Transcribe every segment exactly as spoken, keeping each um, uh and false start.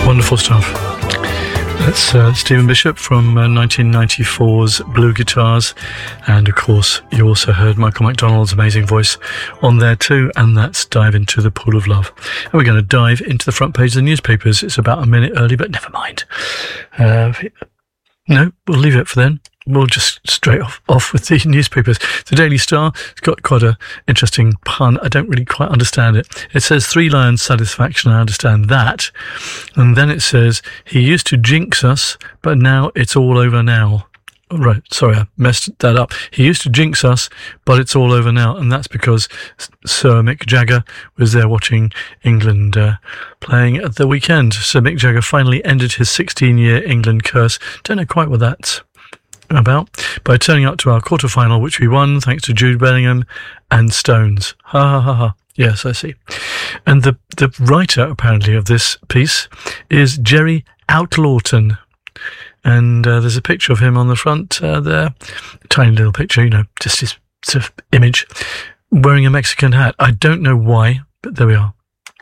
Wonderful stuff. That's uh, Stephen Bishop from uh, nineteen ninety-four's Blue Guitars, and of course you also heard Michael McDonald's amazing voice on there too, and that's Dive Into the Pool of Love. And we're going to dive into the front page of the newspapers. It's about a minute early, but never mind. Uh, no, we'll leave it for then. We'll just straight off, off with the newspapers. The Daily Star has got quite an interesting pun. I don't really quite understand it. It says, Three Lions satisfaction, I understand that. And then it says, he used to jinx us, but now it's all over now. Oh, right, sorry, I messed that up. He used to jinx us, but it's all over now. And that's because Sir Mick Jagger was there watching England uh, playing at the weekend. Sir Mick Jagger finally ended his sixteen-year England curse. Don't know quite what that's about, by turning up to our quarter-final, which we won thanks to Jude Bellingham and Stones. Ha ha ha ha. Yes, I see. And the, the writer, apparently, of this piece is Jerry Outlawton. And uh, there's a picture of him on the front uh, there. A tiny little picture, you know, just his sort of image, wearing a Mexican hat. I don't know why, but there we are.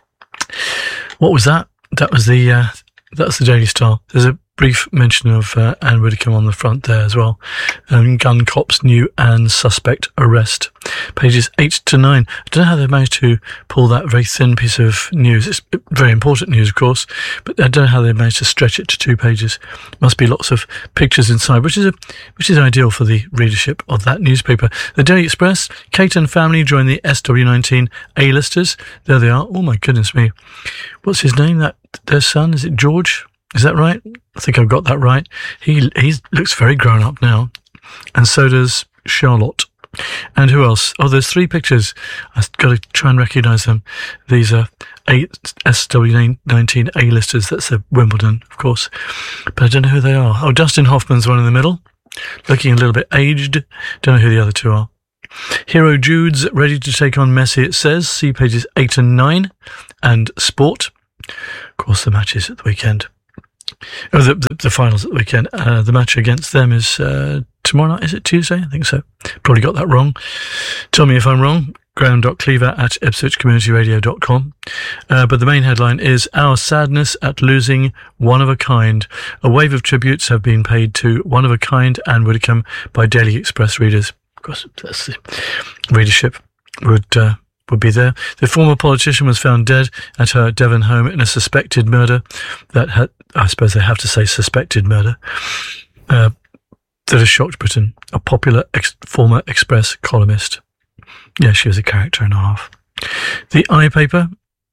What was that? That was the, uh, that's the Daily Star. There's a brief mention of uh, Anne Widdecombe on the front there as well. Um, gun cops new and suspect arrest. Pages eight to nine. I don't know how they managed to pull that very thin piece of news. It's very important news, of course, but I don't know how they managed to stretch it to two pages. Must be lots of pictures inside, which is a, which is ideal for the readership of that newspaper. The Daily Express. Kate and family join the S W nineteen A-listers. There they are. Oh my goodness me. What's his name? That their son? Is it George? Is that right? I think I've got that right. He he looks very grown up now. And so does Charlotte. And who else? Oh, there's three pictures. I've got to try and recognise them. These are eight S W nineteen A-listers. That's the Wimbledon, of course. But I don't know who they are. Oh, Dustin Hoffman's one in the middle, looking a little bit aged. Don't know who the other two are. Hero Jude's ready to take on Messi, it says. See pages eight and nine. And Sport. Of course, the matches at the weekend. Oh, the, the, the finals at the weekend. Uh, the match against them is uh, tomorrow night. Is it Tuesday? I think so. Probably got that wrong. Tell me if I'm wrong. graham dot cleaver at ipswich community radio dot com. Uh, but the main headline is Our Sadness at Losing One of a Kind. A wave of tributes have been paid to One of a Kind Anne Widdecombe by Daily Express readers. Of course, that's the readership would... Uh, would be there. The former politician was found dead at her Devon home in a suspected murder that had, I suppose they have to say suspected murder, uh, that has shocked Britain. A popular ex- former Express columnist. Yeah, she was a character and a half. The I paper.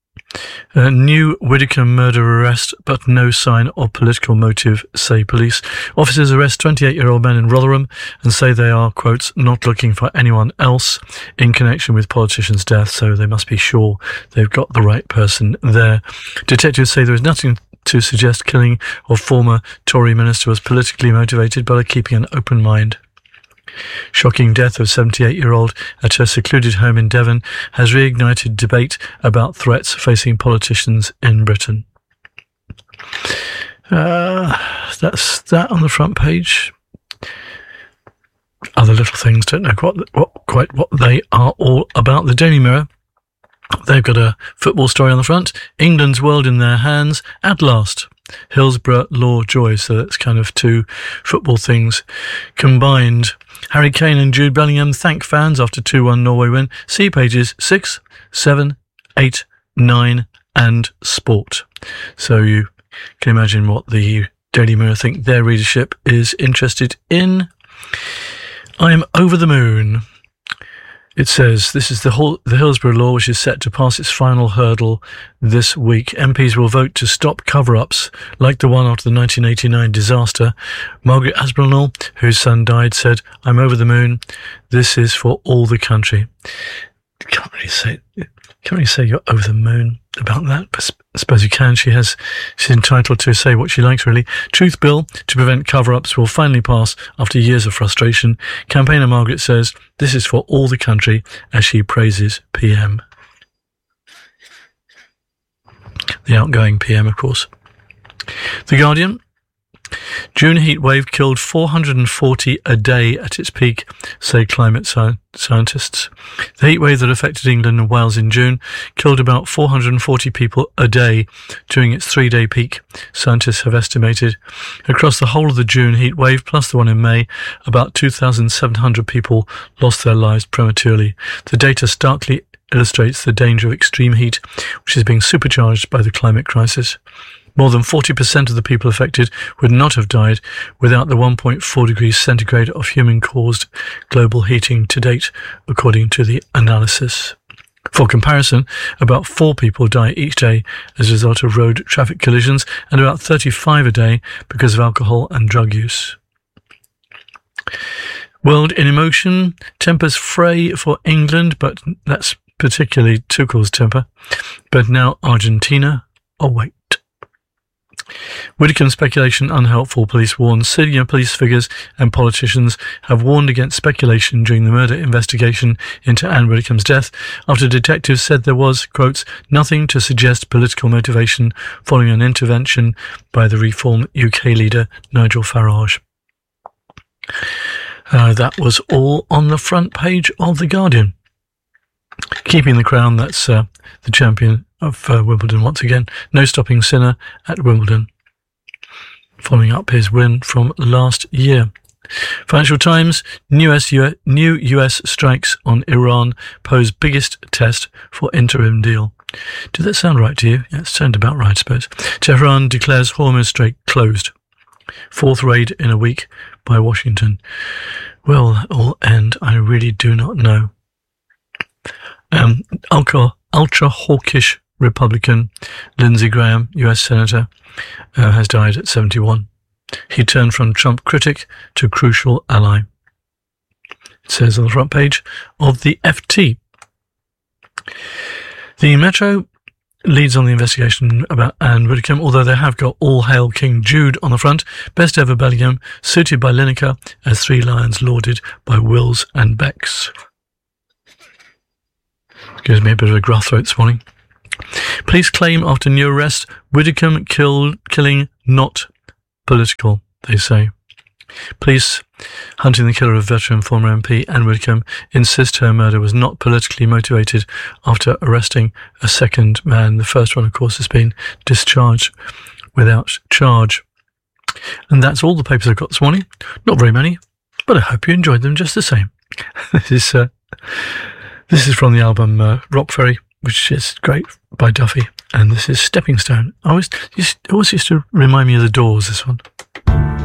Uh, new Widdecombe murder arrest, but no sign of political motive, say police. Officers arrest twenty-eight-year-old men in Rotherham and say they are, quotes, not looking for anyone else in connection with politician's death, so they must be sure they've got the right person there. Detectives say there is nothing to suggest killing of former Tory minister was politically motivated, but are keeping an open mind. Shocking death of seventy-eight-year-old at her secluded home in Devon has reignited debate about threats facing politicians in Britain. Uh, that's that on the front page. Other little things, don't know quite what, quite what they are all about. The Daily Mirror. They've got a football story on the front. England's world in their hands at last. Hillsborough Law Joy. So that's kind of two football things combined. Harry Kane and Jude Bellingham thank fans after two one Norway win. See pages six, seven, eight, nine and Sport. So you can imagine what the Daily Mirror think their readership is interested in. I am over the moon. It says, this is the, whole, the Hillsborough Law, which is set to pass its final hurdle this week. M Ps will vote to stop cover-ups like the one after the nineteen eighty-nine disaster. Margaret Aspinall, whose son died, said, I'm over the moon. This is for all the country. Can't really say, can't really say you're over the moon about that, but I suppose you can. She has, she's entitled to say what she likes, really. Truth bill to prevent cover-ups will finally pass after years of frustration. Campaigner Margaret says this is for all the country as she praises P M. The outgoing P M, of course. The Guardian. June heat wave killed four hundred forty a day at its peak, say climate sci- scientists. The heat wave that affected England and Wales in June killed about four hundred forty people a day during its three-day peak, scientists have estimated. Across the whole of the June heat wave, plus the one in May, about two thousand seven hundred people lost their lives prematurely. The data starkly illustrates the danger of extreme heat, which is being supercharged by the climate crisis. More than forty percent of the people affected would not have died without the one point four degrees centigrade of human-caused global heating to date, according to the analysis. For comparison, about four people die each day as a result of road traffic collisions and about thirty-five a day because of alcohol and drug use. World in emotion, tempers fray for England, but that's particularly Tuchel's temper. But now Argentina await. Widdicombe speculation unhelpful, police warn. Senior police figures and politicians have warned against speculation during the murder investigation into Anne Widdicombe's death after detectives said there was, quotes, nothing to suggest political motivation following an intervention by the Reform U K leader Nigel Farage. Uh, that was all on the front page of The Guardian. Keeping the crown, that's uh, the champion of uh, Wimbledon once again. No stopping Sinner at Wimbledon, following up his win from last year. Financial Times, new U S, new U S strikes on Iran pose biggest test for interim deal. Did that sound right to you? Yeah, it sounded about right, I suppose. Tehran declares Hormuz Strait closed. Fourth raid in a week by Washington. Will that all end? I really do not know. Um, ultra, ultra hawkish Republican Lindsey Graham, U S Senator, uh, has died at seventy-one. He turned from Trump critic to crucial ally. It says on the front page of the F T. The Metro leads on the investigation about Anne Widdicombe, although they have got All Hail King Jude on the front. Best ever Bellingham, suited by Lineker as Three Lions lauded by Wills and Becks. Gives me a bit of a gruff throat this morning. Police claim after new arrest, Widdicombe killed, killing not political, they say. Police hunting the killer of veteran former M P Anne Widdicombe insist her murder was not politically motivated after arresting a second man. The first one, of course, has been discharged without charge. And that's all the papers I've got this morning. Not very many, but I hope you enjoyed them just the same. This is uh, this is from the album uh, Rock Ferry, which is great, by Duffy. And this is Stepping Stone. I always, it always used to remind me of The Doors, this one.